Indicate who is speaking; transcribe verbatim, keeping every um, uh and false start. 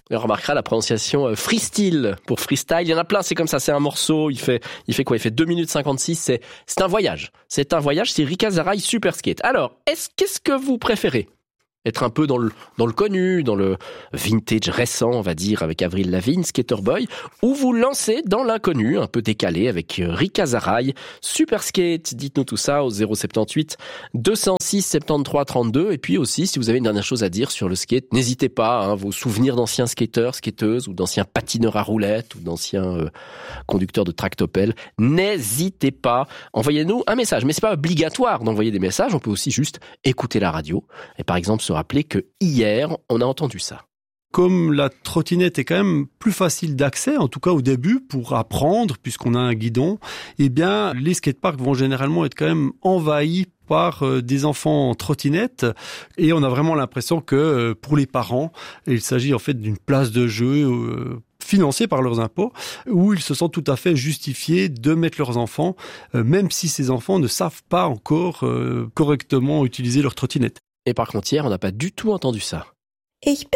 Speaker 1: Et on remarquera la prononciation freestyle pour freestyle. Il y en a plein, c'est comme ça, c'est un morceau, il fait, il fait quoi? Il fait deux minutes cinquante-six, c'est, c'est un voyage. C'est un voyage, c'est Rikazaraï Super Skate. Alors, est-ce, qu'est-ce que vous préférez? Être un peu dans le, dans le connu, dans le vintage récent, on va dire, avec Avril Lavigne, Skater Boy, ou vous lancez dans l'inconnu, un peu décalé, avec Rikazaraï Super Skate. Dites-nous tout ça au zéro soixante-dix-huit deux cent six soixante-treize trente-deux. Et puis aussi, si vous avez une dernière chose à dire sur le skate, n'hésitez pas, hein, vos souvenirs d'anciens skateurs, skateuses, ou d'anciens patineurs à roulettes, ou d'anciens euh, conducteurs de tractopelles, n'hésitez pas. Envoyez-nous un message. Mais c'est pas obligatoire d'envoyer des messages, on peut aussi juste écouter la radio. Et par exemple, se rappeler que hier, on a entendu ça.
Speaker 2: Comme la trottinette est quand même plus facile d'accès, en tout cas au début, pour apprendre, puisqu'on a un guidon, eh bien, les skateparks vont généralement être quand même envahis par euh, des enfants en trottinette, et on a vraiment l'impression que euh, pour les parents, il s'agit en fait d'une place de jeu euh, financée par leurs impôts, où ils se sentent tout à fait justifiés de mettre leurs enfants, euh, même si ces enfants ne savent pas encore euh, correctement utiliser leur trottinette.
Speaker 1: Et par contre, hier, on n'a pas du tout entendu ça.
Speaker 3: Ich